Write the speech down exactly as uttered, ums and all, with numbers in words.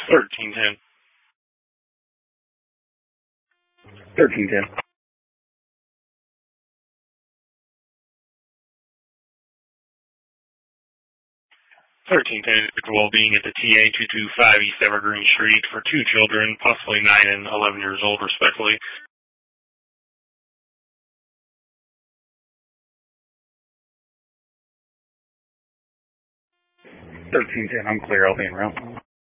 thirteen ten. thirteen ten. thirteen ten is well-being at the T A two two five East Evergreen Street for two children, possibly nine and eleven years old, respectively. thirteen ten, I'm clear. I'll be in route.